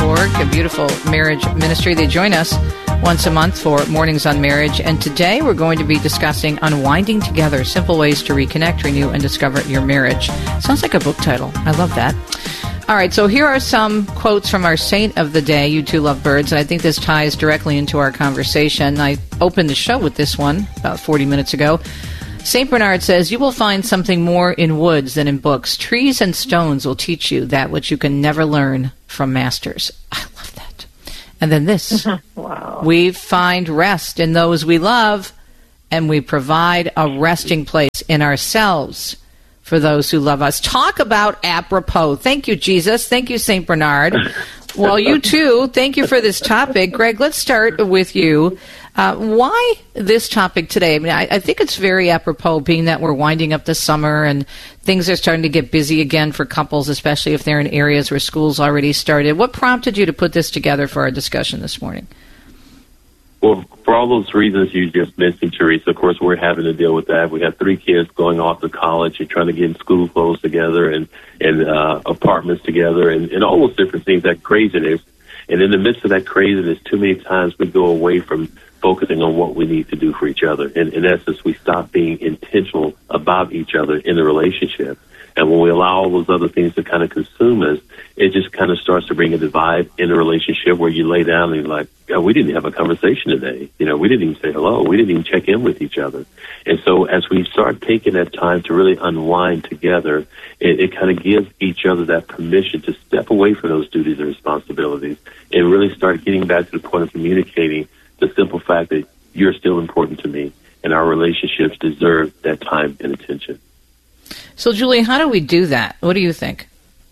a beautiful marriage ministry. They join us once a month for Mornings on Marriage. And today we're going to be discussing Unwinding Together, Simple Ways to Reconnect, Renew, and Discover Your Marriage. Sounds like a book title. I love that. All right, so here are some quotes from our saint of the day, You Two Lovebirds, and I think this ties directly into our conversation. I opened the show with this one about 40 minutes ago. St. Bernard says, "You will find something more in woods than in books. Trees and stones will teach you that which you can never learn from masters." I love that. And then this, wow. "We find rest in those we love, and we provide a resting place in ourselves for those who love us." Talk about apropos. Thank you, Jesus. Thank you, St. Bernard. Well, you too. Thank you for this topic. Greg, let's start with you. Why this topic today? I mean, I think it's very apropos, being that we're winding up the summer and things are starting to get busy again for couples, especially if they're in areas where school's already started. What prompted you to put this together for our discussion this morning? Well, for all those reasons you just mentioned, Teresa, of course, we're having to deal with that. We have 3 kids going off to college and trying to get in school clothes together and apartments together and all those different things, that craziness. And in the midst of that craziness, too many times we go away from focusing on what we need to do for each other. And in essence, we stop being intentional about each other in the relationship. And when we allow all those other things to kind of consume us, it just kind of starts to bring a divide in a relationship where you lay down and you're like, oh, we didn't have a conversation today. You know, we didn't even say hello. We didn't even check in with each other. And so as we start taking that time to really unwind together, it kind of gives each other that permission to step away from those duties and responsibilities and really start getting back to the point of communicating the simple fact that you're still important to me and our relationships deserve that time and attention. So, Julie, how do we do that? What do you think?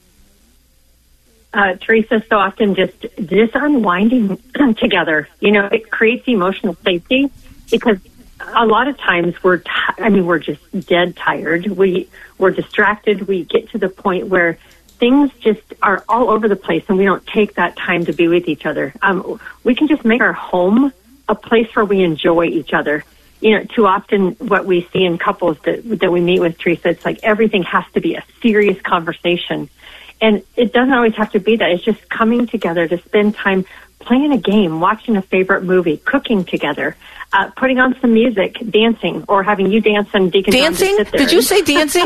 Teresa, so often just unwinding together, you know, it creates emotional safety because a lot of times we're just dead tired. We're distracted. We get to the point where things just are all over the place and we don't take that time to be with each other. We can just make our home a place where we enjoy each other. You know, too often what we see in couples that we meet with, Teresa, it's like everything has to be a serious conversation. And it doesn't always have to be that. It's just coming together to spend time playing a game, watching a favorite movie, cooking together, putting on some music, dancing, or having you dance and Deacon dancing? Did you say dancing?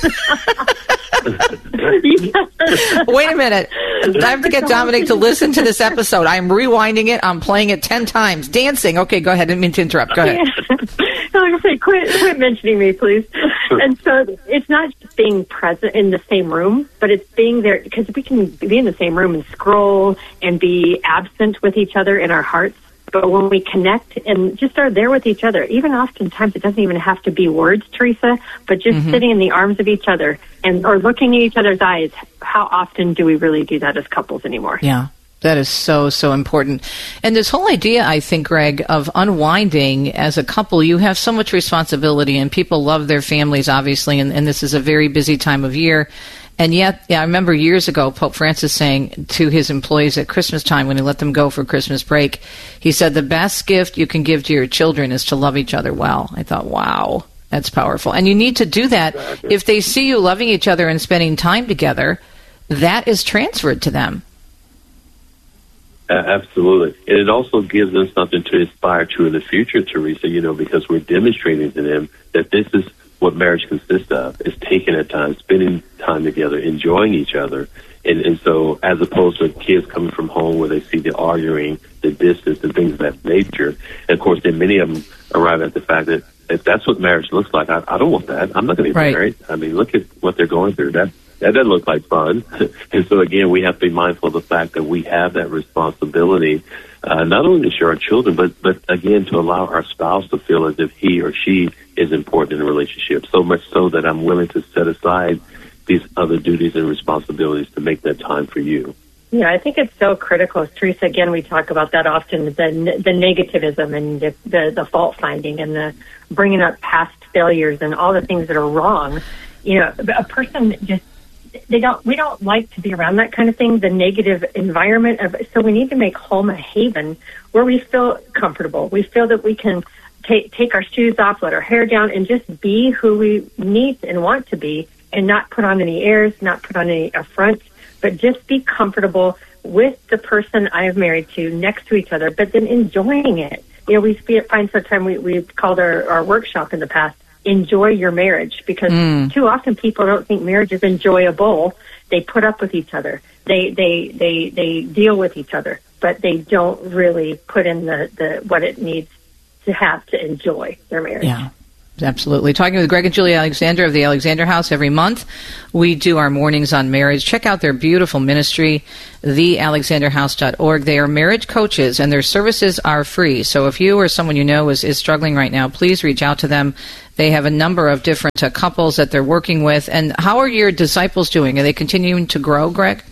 Wait a minute. I have to get Dominic to listen to this episode. I'm rewinding it. I'm playing it 10 times. Dancing. Okay, go ahead. I didn't mean to interrupt. Go ahead. I was going to say, quit mentioning me, please. And so it's not just being present in the same room, but it's being there because we can be in the same room and scroll and be absent with each other in our hearts. But when we connect and just are there with each other, even oftentimes it doesn't even have to be words, Teresa, but just sitting in the arms of each other or looking at each other's eyes. How often do we really do that as couples anymore? Yeah. That is so, so important. And this whole idea, I think, Greg, of unwinding as a couple, you have so much responsibility and people love their families, obviously, and this is a very busy time of year. And yet, I remember years ago, Pope Francis saying to his employees at Christmas time when he let them go for Christmas break, he said, the best gift you can give to your children is to love each other well. I thought, wow, that's powerful. And you need to do that. If they see you loving each other and spending time together, that is transferred to them. Absolutely. And it also gives them something to aspire to in the future, Teresa, you know, because we're demonstrating to them that this is what marriage consists of, is taking that time, spending time together, enjoying each other. And so as opposed to kids coming from home where they see the arguing, the distance, and things of that nature. And, of course, then many of them arrive at the fact that if that's what marriage looks like, I don't want that. I'm not going to be married. I mean, look at what they're going through. That doesn't look like fun. And so, again, we have to be mindful of the fact that we have that responsibility, not only to share our children, but again, to allow our spouse to feel as if he or she is important in a relationship, so much so that I'm willing to set aside these other duties and responsibilities to make that time for you. Yeah, I think it's so critical. Teresa, again, we talk about that often, the negativism and the fault finding and the bringing up past failures and all the things that are wrong. You know, a person just, we don't like to be around that kind of thing, the negative environment so we need to make home a haven where we feel comfortable. We feel that we can take our shoes off, let our hair down, and just be who we need and want to be, and not put on any airs, not put on any affront, but just be comfortable with the person I have married to next to each other, but then enjoying it. We find sometimes we've called our workshop in the past, Enjoy Your Marriage, because too often people don't think marriage is enjoyable. They put up with each other. They deal with each other, but they don't really put in the what it needs to have to enjoy their marriage. Yeah. Absolutely. Talking with Greg and Julie Alexander of the Alexander House every month. We do our mornings on marriage. Check out their beautiful ministry, thealexanderhouse.org. They are marriage coaches, and their services are free. So if you or someone you know is struggling right now, please reach out to them. They have a number of different couples that they're working with. And how are your disciples doing? Are they continuing to grow, Greg?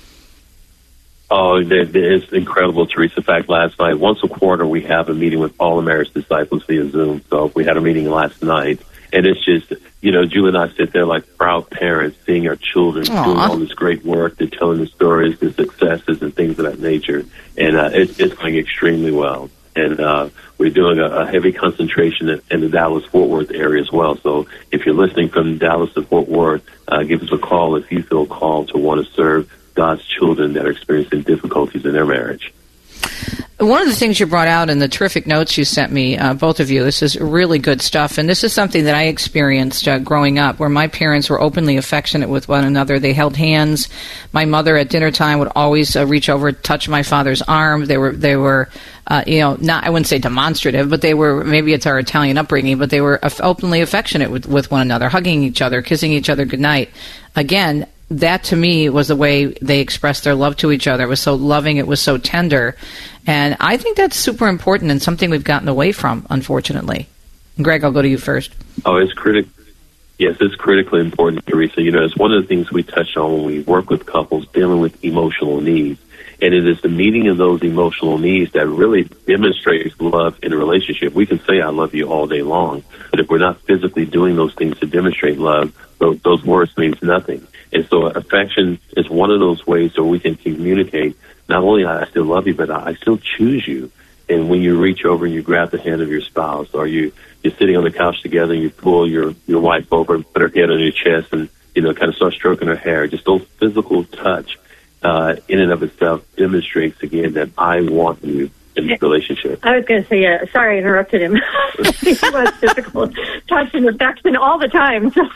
Oh, it's incredible, Teresa. In fact, last night, once a quarter, we have a meeting with all the marriage disciples via Zoom. So we had a meeting last night, and it's just, Julie and I sit there like proud parents, seeing our children doing all this great work. They're telling the stories, the successes, and things of that nature. And it's going extremely well. And we're doing a heavy concentration in the Dallas-Fort Worth area as well. So if you're listening from Dallas to Fort Worth, give us a call if you feel called to want to serve God's children that are experiencing difficulties in their marriage. One of the things you brought out in the terrific notes you sent me, both of you, this is really good stuff, and this is something that I experienced growing up, where my parents were openly affectionate with one another. They held hands. My mother at dinner time would always reach over, touch my father's arm. They were not, I wouldn't say demonstrative, but they were, maybe it's our Italian upbringing, but they were openly affectionate with one another, hugging each other, kissing each other goodnight. Again, that to me was the way they expressed their love to each other. It was so loving. It was so tender. And I think that's super important and something we've gotten away from, unfortunately. Greg, I'll go to you first. Oh, it's Yes, it's critically important, Teresa. It's one of the things we touch on when we work with couples dealing with emotional needs. And it is the meeting of those emotional needs that really demonstrates love in a relationship. We can say, I love you all day long, but if we're not physically doing those things to demonstrate love, those words means nothing. And so affection is one of those ways where we can communicate, not only I still love you, but I still choose you. And when you reach over and you grab the hand of your spouse, or you're sitting on the couch together and you pull your wife over and put her head on your chest and, kind of start stroking her hair, just those physical touch in and of itself demonstrates again that I want you in this relationship. I was going to say, sorry I interrupted him. He was physical touch and affection all the time. So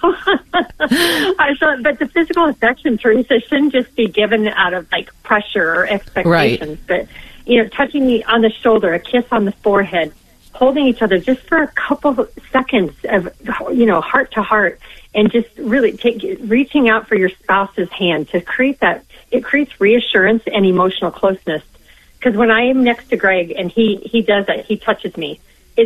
but the physical affection, Teresa, shouldn't just be given out of like pressure or expectations. Right. But, touching me on the shoulder, a kiss on the forehead, holding each other just for a couple seconds of, heart to heart, and just really reaching out for your spouse's hand to create that. It creates reassurance and emotional closeness. Because when I am next to Greg and he does that, he touches me.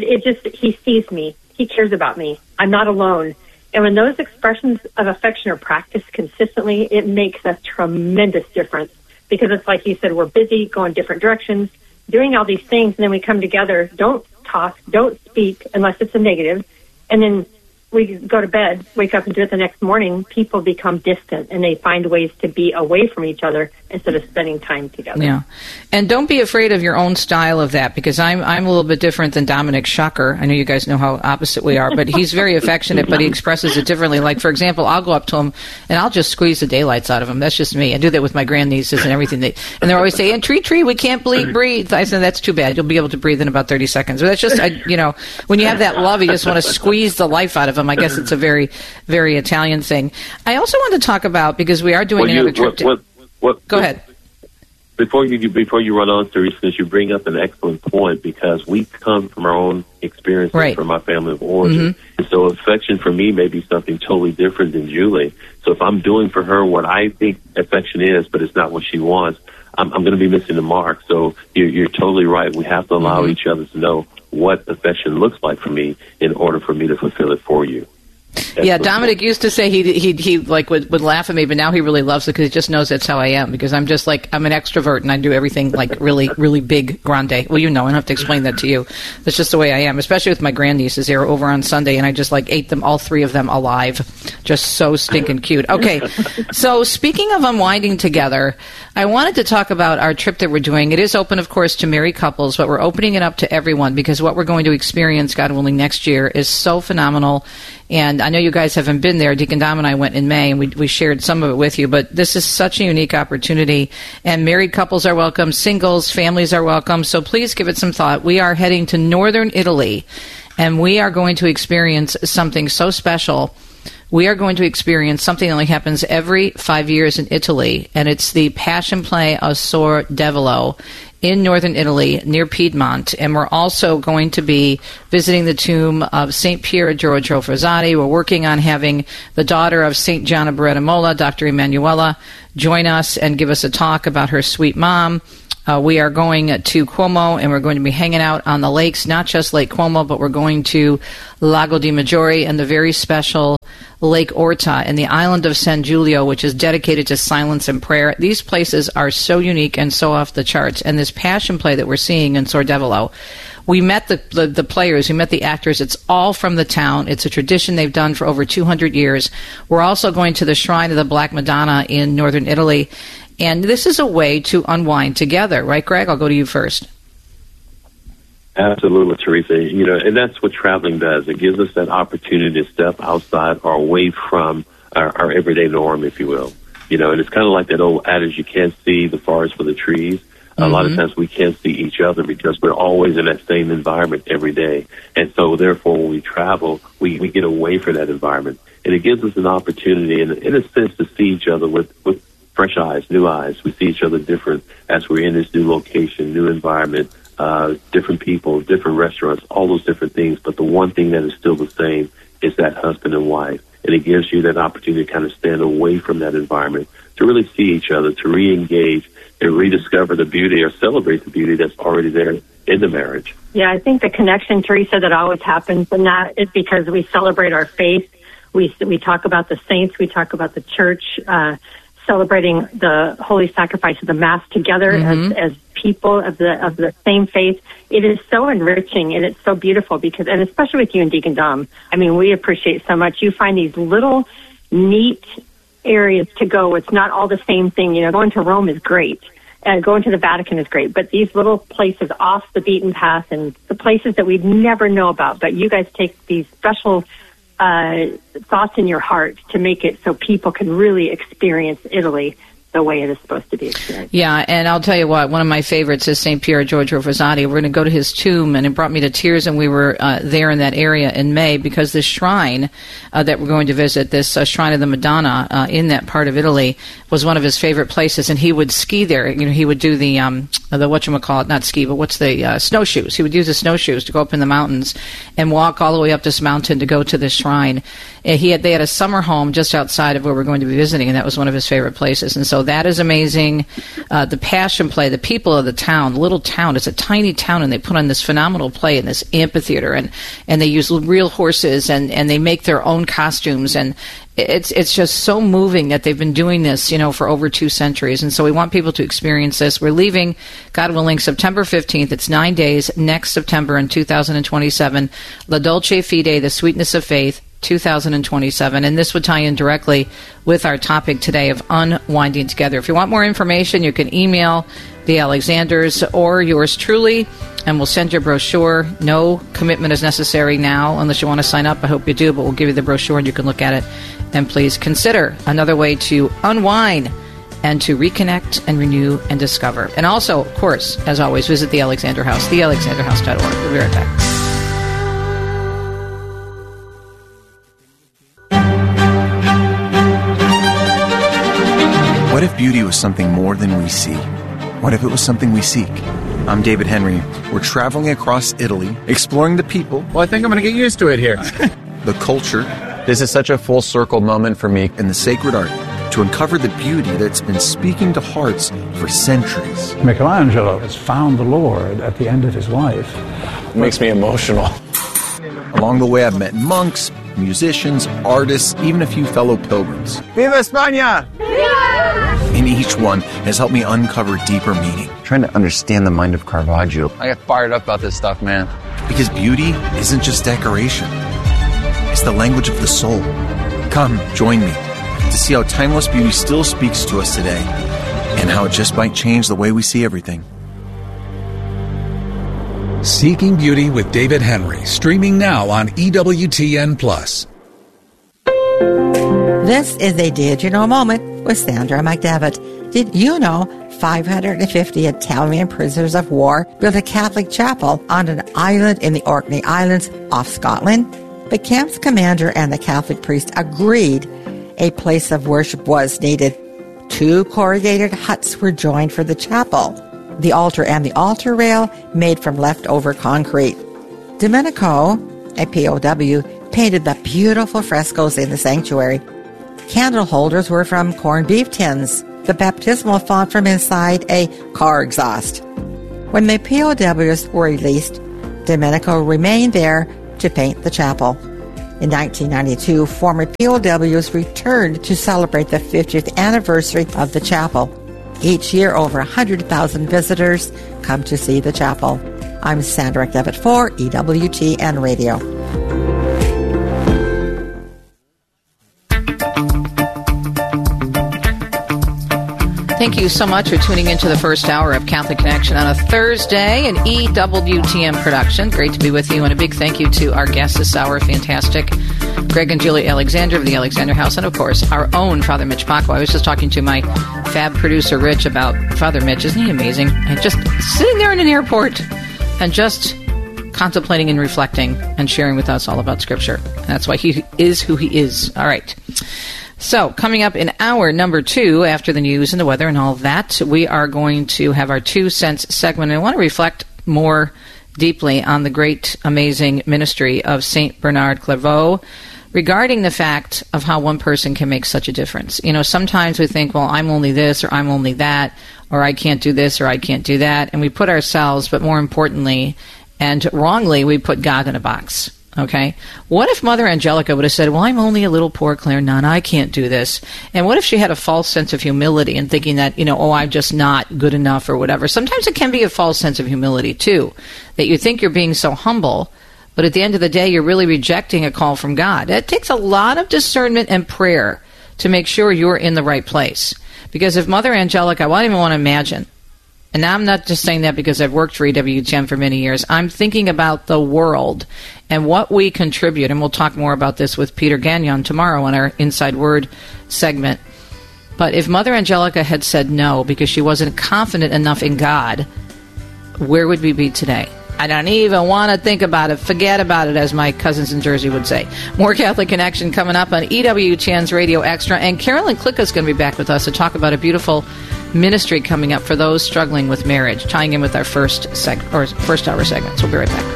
He sees me. He cares about me. I'm not alone. And when those expressions of affection are practiced consistently, it makes a tremendous difference. Because it's like you said, we're busy, going different directions, doing all these things, and then we come together, don't talk, don't speak unless it's a negative, and then we go to bed, wake up and do it the next morning. People become distant, and they find ways to be away from each other instead of spending time together. Yeah, and don't be afraid of your own style of that, because I'm a little bit different than Dominic Schucker. I know you guys know how opposite we are, but he's very affectionate, but he expresses it differently. Like, for example, I'll go up to him, and I'll just squeeze the daylights out of him. That's just me. I do that with my grandnieces and everything. And they're always saying, Tree, we can't breathe. I said, that's too bad. You'll be able to breathe in about 30 seconds. But that's just, when you have that love, you just want to squeeze the life out of them. I guess it's a very, very Italian thing. I also want to talk about, because we are doing another trip. Go ahead. Before you run on, Teresa, because you bring up an excellent point, because we come from our own experiences, right, from our family of origin. Mm-hmm. And so affection for me may be something totally different than Julie. So if I'm doing for her what I think affection is, but it's not what she wants, I'm going to be missing the mark. So you're totally right. We have to allow each other to know what affection looks like for me in order for me to fulfill it for you. Yeah, Dominic used to say he would laugh at me, but now he really loves it because he just knows that's how I am, because I'm just like, I'm an extrovert and I do everything like really, really big, grande. Well, I don't have to explain that to you. That's just the way I am, especially with my grandnieces. They were over on Sunday and I just ate them, all three of them alive. Just so stinking cute. Okay, so speaking of unwinding together, I wanted to talk about our trip that we're doing. It is open, of course, to married couples, but we're opening it up to everyone because what we're going to experience, God willing, next year is so phenomenal. And I know you guys haven't been there. Deacon Dom and I went in May, and we shared some of it with you. But this is such a unique opportunity. And married couples are welcome. Singles, families are welcome. So please give it some thought. We are heading to northern Italy, and we are going to experience something so special. We are going to experience something that only happens every 5 years in Italy, and it's the Passion Play of Sor Devolo in northern Italy near Piedmont. And we're also going to be visiting the tomb of St. Pier Giorgio Frassati. We're working on having the daughter of St. Gianna Beretta Molla, Dr. Emanuela, join us and give us a talk about her sweet mom. We are going to Como, and we're going to be hanging out on the lakes, not just Lake Como, but we're going to Lago di Maggiore and the very special Lake Orta and the island of San Giulio, which is dedicated to silence and prayer. These places are so unique and so off the charts. And this passion play that we're seeing in Sor Devolo, we met the players, we met the actors. It's all from the town. It's a tradition they've done for over 200 years. We're also going to the Shrine of the Black Madonna in northern Italy. And this is a way to unwind together. Right, Greg? I'll go to you first. Absolutely, Teresa. And that's what traveling does. It gives us that opportunity to step outside or away from our everyday norm, if you will. And it's kind of like that old adage, you can't see the forest for the trees. A lot of times we can't see each other because we're always in that same environment every day. And so, therefore, when we travel, we get away from that environment. And it gives us an opportunity, in a sense, to see each other with fresh eyes, new eyes. We see each other different as we're in this new location, new environment, different people, different restaurants, all those different things. But the one thing that is still the same is that husband and wife. And it gives you that opportunity to kind of stand away from that environment, to really see each other, to re-engage and rediscover the beauty or celebrate the beauty that's already there in the marriage. Yeah, I think the connection, Teresa, that always happens, and that is because we celebrate our faith. We talk about the saints. We talk about the church, celebrating the holy sacrifice of the Mass together as people of the same faith. It is so enriching, and it's so beautiful because, and especially with you and Deacon Dom, I mean, we appreciate so much. You find these little neat areas to go. It's not all the same thing. Going to Rome is great. Going to the Vatican is great. But these little places off the beaten path and the places that we'd never know about, but you guys take these special thoughts in your heart to make it so people can really experience Italy the way it is supposed to be experienced. Yeah, and I'll tell you what, one of my favorites is St. Pier Giorgio Frassati. We're going to go to his tomb, and it brought me to tears, and we were there in that area in May because this shrine that we're going to visit, this Shrine of the Madonna in that part of Italy, was one of his favorite places, and he would ski there. He would do the whatchamacallit, not ski, but what's the snowshoes. He would use the snowshoes to go up in the mountains and walk all the way up this mountain to go to this shrine. And they had a summer home just outside of where we're going to be visiting, and that was one of his favorite places. And so that is amazing. The Passion Play, the people of the town, the little town, it's a tiny town, and they put on this phenomenal play in this amphitheater, and they use real horses, and they make their own costumes, and it's just so moving that they've been doing this, for over 2 centuries. And so we want people to experience this. We're leaving, God willing, September 15th. It's 9 days next September in 2027. La Dolce Fede, the sweetness of faith, 2027, and this would tie in directly with our topic today of unwinding together. If you want more information, you can email the Alexanders or yours truly, and we'll send you a brochure. No commitment is necessary now unless you want to sign up. I hope you do, but we'll give you the brochure and you can look at it. And please consider another way to unwind and to reconnect and renew and discover. And also, of course, as always, visit the Alexander House, thealexanderhouse.org. We'll be right back. What if beauty was something more than we see? What if it was something we seek? I'm David Henry. We're traveling across Italy, exploring the people. Well, I think I'm going to get used to it here. The culture. This is such a full circle moment for me. And the sacred art to uncover the beauty that's been speaking to hearts for centuries. Michelangelo has found the Lord at the end of his life. It makes me emotional. Along the way, I've met monks, musicians, artists, even a few fellow pilgrims. Viva España! And each one has helped me uncover deeper meaning. Trying to understand the mind of Caravaggio. I get fired up about this stuff, man. Because beauty isn't just decoration. It's the language of the soul. Come, join me to see how timeless beauty still speaks to us today and how it just might change the way we see everything. Seeking Beauty with David Henry, streaming now on EWTN+. This is a Did You Know moment with Sandra McDevitt. Did you know 550 Italian prisoners of war built a Catholic chapel on an island in the Orkney Islands off Scotland? The camp's commander and the Catholic priest agreed a place of worship was needed. 2 corrugated huts were joined for the chapel, the altar and the altar rail made from leftover concrete. Domenico, a POW, painted the beautiful frescoes in the sanctuary. Candle holders were from corned beef tins, the baptismal font from inside a car exhaust. When the POWs were released, Domenico remained there to paint the chapel. In 1992, former POWs returned to celebrate the 50th anniversary of the chapel. Each year, over 100,000 visitors come to see the chapel. I'm Sandra McDevitt for EWTN Radio. Thank you so much for tuning into the first hour of Catholic Connection on a Thursday, an EWTN production. Great to be with you, and a big thank you to our guests this hour. Fantastic. Greg and Julie Alexander of the Alexander House, and of course, our own Father Mitch Pacwa. I was just talking to my fab producer, Rich, about Father Mitch. Isn't he amazing? And just sitting there in an airport and just contemplating and reflecting and sharing with us all about Scripture. That's why he is who he is. All right. So, coming up in hour number 2, after the news and the weather and all that, we are going to have our 2 cents segment. And I want to reflect more deeply on the great, amazing ministry of St. Bernard Clairvaux regarding the fact of how one person can make such a difference. You know, sometimes we think, well, I'm only this or I'm only that, or I can't do this or I can't do that. And we put ourselves, but more importantly, and wrongly, we put God in a box. Okay? What if Mother Angelica would have said, well, I'm only a little poor Claire nun, I can't do this. And what if she had a false sense of humility and thinking that, you know, oh, I'm just not good enough or whatever. Sometimes it can be a false sense of humility, too, that you think you're being so humble, but at the end of the day, you're really rejecting a call from God. It takes a lot of discernment and prayer to make sure you're in the right place. Because if Mother Angelica, I don't even want to imagine, and I'm not just saying that because I've worked for EWTN for many years. I'm thinking about the world and what we contribute. And we'll talk more about this with Peter Gagnon tomorrow on our Inside Word segment. But if Mother Angelica had said no because she wasn't confident enough in God, where would we be today? I don't even want to think about it. Forget about it, as my cousins in Jersey would say. More Catholic Connection coming up on EWTN's Radio Extra. And Carolyn Klicka is going to be back with us to talk about a beautiful ministry coming up for those struggling with marriage, tying in with our first hour segment. So we'll be right back.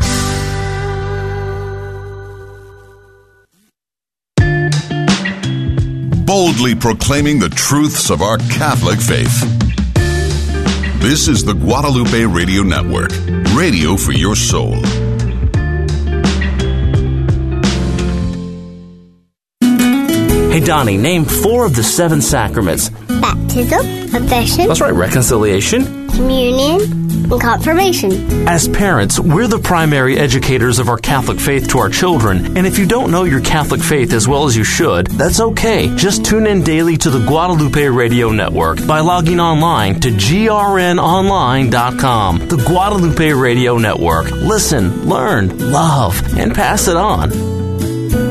Boldly proclaiming the truths of our Catholic faith. This is the Guadalupe Radio Network, radio for your soul. Hey, Donnie, name 4 of the 7 sacraments. Baptism, confession. That's right, reconciliation. Communion, and confirmation. As parents, we're the primary educators of our Catholic faith to our children, and if you don't know your Catholic faith as well as you should, that's okay. Just tune in daily to the Guadalupe Radio Network by logging online to grnonline.com. The Guadalupe Radio Network. Listen, learn, love, and pass it on.